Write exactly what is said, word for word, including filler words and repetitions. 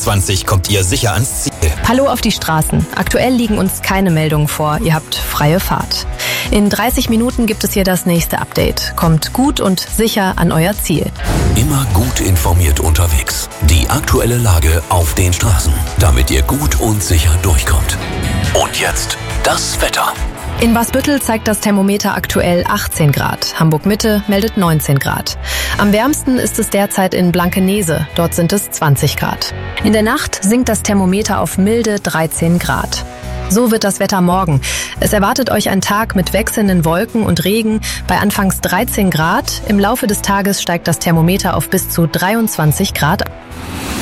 dreiundzwanzig kommt ihr sicher ans Ziel. Hallo auf die Straßen. Aktuell liegen uns keine Meldungen vor. Ihr habt freie Fahrt. In dreißig Minuten gibt es hier das nächste Update. Kommt gut und sicher an euer Ziel. Immer gut informiert unterwegs. Die aktuelle Lage auf den Straßen, damit ihr gut und sicher durchkommt. Und jetzt das Wetter. In Wasbüttel zeigt das Thermometer aktuell achtzehn Grad. Hamburg-Mitte meldet neunzehn Grad. Am wärmsten ist es derzeit in Blankenese. Dort sind es zwanzig Grad. In der Nacht sinkt das Thermometer auf milde dreizehn Grad. So wird das Wetter morgen. Es erwartet euch ein Tag mit wechselnden Wolken und Regen bei anfangs dreizehn Grad. Im Laufe des Tages steigt das Thermometer auf bis zu dreiundzwanzig Grad.